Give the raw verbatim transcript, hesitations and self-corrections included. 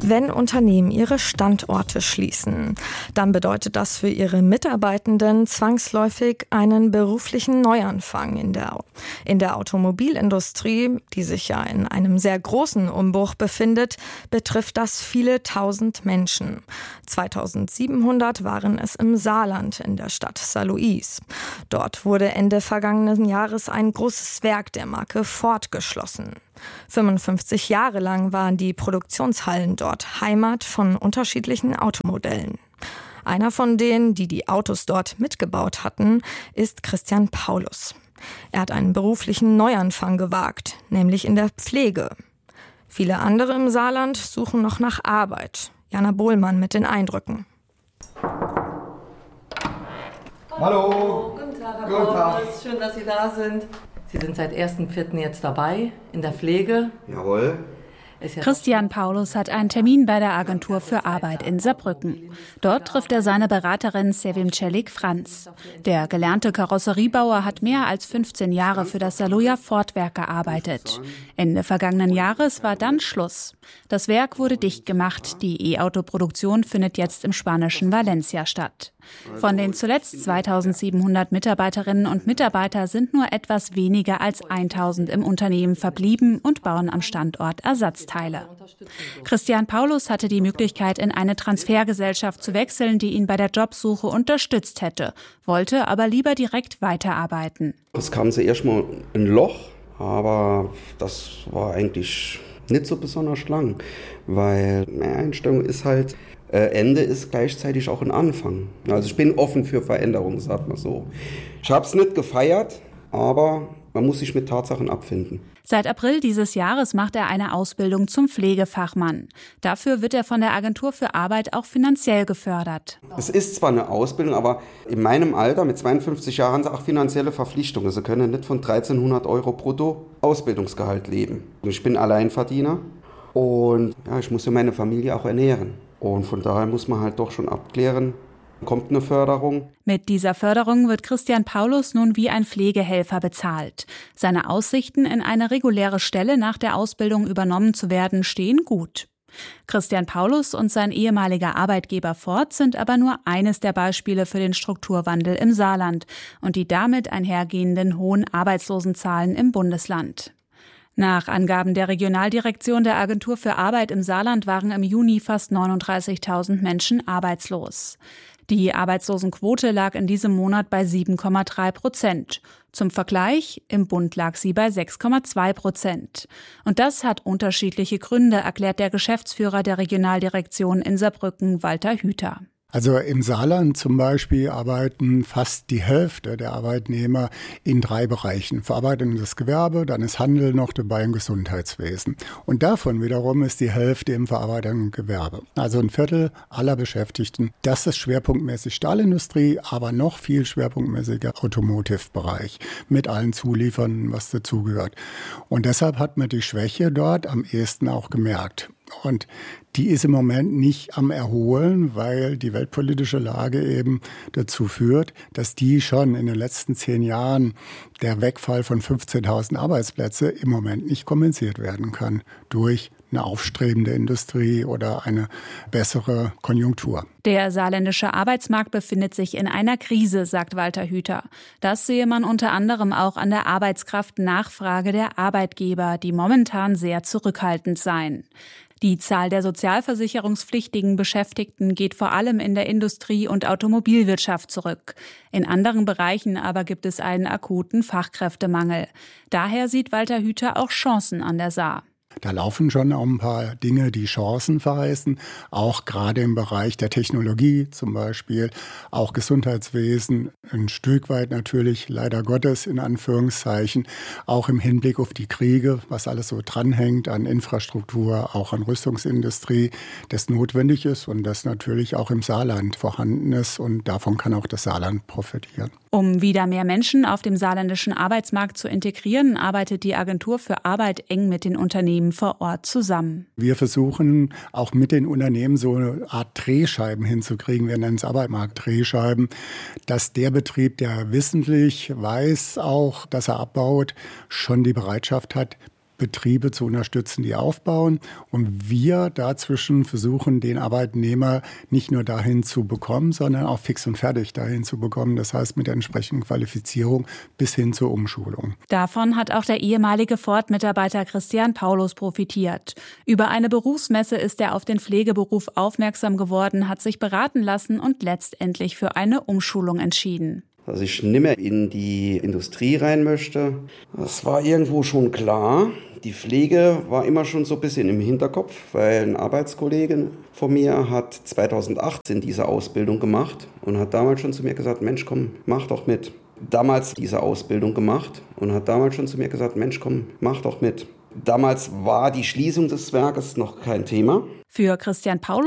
Wenn Unternehmen ihre Standorte schließen, dann bedeutet das für ihre Mitarbeitenden zwangsläufig einen beruflichen Neuanfang in der, in der Automobilindustrie, die sich ja in einem sehr großen Umbruch befindet, betrifft das viele tausend Menschen. zweitausendsiebenhundert waren es im Saarland in der Stadt Saarlouis. Dort wurde Ende vergangenen Jahres ein großes Werk der Marke Ford geschlossen. fünfundfünfzig Jahre lang waren die Produktionshallen dort Heimat von unterschiedlichen Automodellen. Einer von denen, die die Autos dort mitgebaut hatten, ist Christian Paulus. Er hat einen beruflichen Neuanfang gewagt, nämlich in der Pflege. Viele andere im Saarland suchen noch nach Arbeit. Jana Bohlmann mit den Eindrücken. Hallo. Guten Tag, Herr Guten Tag. Paulus. Schön, dass Sie da sind. Sie sind seit ersten vierten jetzt dabei in der Pflege. Jawohl. Christian Paulus hat einen Termin bei der Agentur für Arbeit in Saarbrücken. Dort trifft er seine Beraterin Sevim Celik-Franz. Der gelernte Karosseriebauer hat mehr als fünfzehn Jahre für das Saarlouis Ford-Werk gearbeitet. Ende vergangenen Jahres war dann Schluss. Das Werk wurde dicht gemacht. Die E-Auto-Produktion findet jetzt im spanischen Valencia statt. Von den zuletzt zweitausendsiebenhundert Mitarbeiterinnen und Mitarbeiter sind nur etwas weniger als tausend im Unternehmen verblieben und bauen am Standort Ersatzteile. Christian Paulus hatte die Möglichkeit, in eine Transfergesellschaft zu wechseln, die ihn bei der Jobsuche unterstützt hätte, wollte aber lieber direkt weiterarbeiten. Es kam zuerst mal ein Loch, aber das war eigentlich nicht so besonders lang, weil meine Einstellung ist halt, Ende ist gleichzeitig auch ein Anfang. Also ich bin offen für Veränderungen, sagt man so. Ich habe es nicht gefeiert, aber man muss sich mit Tatsachen abfinden. Seit April dieses Jahres macht er eine Ausbildung zum Pflegefachmann. Dafür wird er von der Agentur für Arbeit auch finanziell gefördert. Es ist zwar eine Ausbildung, aber in meinem Alter mit zweiundfünfzig Jahren haben sie auch finanzielle Verpflichtungen. Sie können nicht von dreizehnhundert Euro brutto Ausbildungsgehalt leben. Ich bin Alleinverdiener und ja, ich muss ja meine Familie auch ernähren. Und von daher muss man halt doch schon abklären, kommt eine Förderung. Mit dieser Förderung wird Christian Paulus nun wie ein Pflegehelfer bezahlt. Seine Aussichten, in eine reguläre Stelle nach der Ausbildung übernommen zu werden, stehen gut. Christian Paulus und sein ehemaliger Arbeitgeber Ford sind aber nur eines der Beispiele für den Strukturwandel im Saarland und die damit einhergehenden hohen Arbeitslosenzahlen im Bundesland. Nach Angaben der Regionaldirektion der Agentur für Arbeit im Saarland waren im Juni fast neununddreißigtausend Menschen arbeitslos. Die Arbeitslosenquote lag in diesem Monat bei sieben Komma drei Prozent. Zum Vergleich, im Bund lag sie bei sechs Komma zwei Prozent. Und das hat unterschiedliche Gründe, erklärt der Geschäftsführer der Regionaldirektion in Saarbrücken, Walter Hüther. Also im Saarland zum Beispiel arbeiten fast die Hälfte der Arbeitnehmer in drei Bereichen. Verarbeitendes Gewerbe, dann ist Handel noch dabei im Gesundheitswesen. Und davon wiederum ist die Hälfte im verarbeitenden Gewerbe. Also ein Viertel aller Beschäftigten. Das ist schwerpunktmäßig Stahlindustrie, aber noch viel schwerpunktmäßiger Automotive-Bereich mit allen Zuliefern, was dazugehört. Und deshalb hat man die Schwäche dort am ehesten auch gemerkt. Und die ist im Moment nicht am Erholen, weil die weltpolitische Lage eben dazu führt, dass die schon in den letzten zehn Jahren der Wegfall von fünfzehntausend Arbeitsplätze im Moment nicht kompensiert werden kann durch eine aufstrebende Industrie oder eine bessere Konjunktur. Der saarländische Arbeitsmarkt befindet sich in einer Krise, sagt Walter Hüther. Das sehe man unter anderem auch an der Arbeitskraftnachfrage der Arbeitgeber, die momentan sehr zurückhaltend seien. Die Zahl der sozialversicherungspflichtigen Beschäftigten geht vor allem in der Industrie- und Automobilwirtschaft zurück. In anderen Bereichen aber gibt es einen akuten Fachkräftemangel. Daher sieht Walter Hüther auch Chancen an der Saar. Da laufen schon auch ein paar Dinge, die Chancen verheißen, auch gerade im Bereich der Technologie zum Beispiel, auch Gesundheitswesen, ein Stück weit natürlich, leider Gottes in Anführungszeichen, auch im Hinblick auf die Kriege, was alles so dranhängt an Infrastruktur, auch an Rüstungsindustrie, das notwendig ist und das natürlich auch im Saarland vorhanden ist und davon kann auch das Saarland profitieren. Um wieder mehr Menschen auf dem saarländischen Arbeitsmarkt zu integrieren, arbeitet die Agentur für Arbeit eng mit den Unternehmen vor Ort zusammen. Wir versuchen auch mit den Unternehmen so eine Art Drehscheiben hinzukriegen. Wir nennen es Arbeitsmarkt-Drehscheiben, dass der Betrieb, der wissentlich weiß auch, dass er abbaut, schon die Bereitschaft hat, Betriebe zu unterstützen, die aufbauen. Und wir dazwischen versuchen, den Arbeitnehmer nicht nur dahin zu bekommen, sondern auch fix und fertig dahin zu bekommen. Das heißt mit der entsprechenden Qualifizierung bis hin zur Umschulung. Davon hat auch der ehemalige Ford-Mitarbeiter Christian Paulus profitiert. Über eine Berufsmesse ist er auf den Pflegeberuf aufmerksam geworden, hat sich beraten lassen und letztendlich für eine Umschulung entschieden. Dass ich nicht mehr in die Industrie rein möchte, das war irgendwo schon klar. Die Pflege war immer schon so ein bisschen im Hinterkopf, weil ein Arbeitskollege von mir hat zweitausendachtzehn diese Ausbildung gemacht und hat damals schon zu mir gesagt, Mensch, komm, mach doch mit. Damals diese Ausbildung gemacht und hat damals schon zu mir gesagt, Mensch, komm, mach doch mit. Damals war die Schließung des Werkes noch kein Thema. Für Christian Paulus